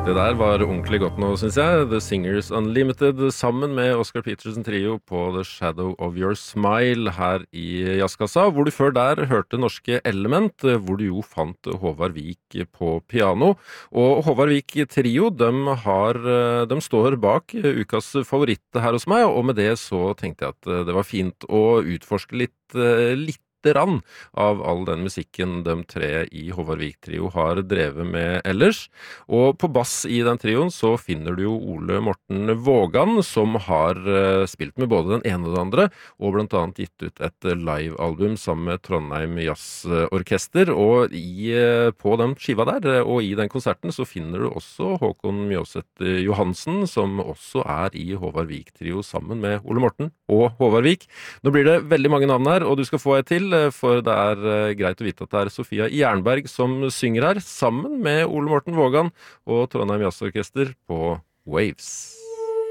Det der var ordentlig godt nå, synes jeg. The Singers Unlimited sammen med Oscar Peterson Trio på The Shadow of Your Smile her i Jazzkassa, hvor du før der hørte norske Element, hvor du jo fant Håvard Vik på piano. Og Håvard Vik Trio, de står bak ukas favoritt her hos meg, og med det så tenkte jeg at det var fint å utforske litt av all den musikken de tre i Håvard Vik Trio har drevet med ellers. Og på bass i den trioen så finner du jo Ole Morten Vågan, som har spilt med både den ene og den andre, og blant annet gitt ut et live-album sammen med Trondheim Jazzorkester. Og på den skiva der, og i den konserten, så finner du også Håkon Mjåseth Johansen, som også er i Håvard Vik Trio sammen med Ole Morten og Håvard Vik. Nå blir det veldig mange navn her, og du skal få et til, for det er greit å vite at det er Sofia Jernberg som synger her, sammen med Ole Morten Vågan og Trondheim Jazzorkester på Waves.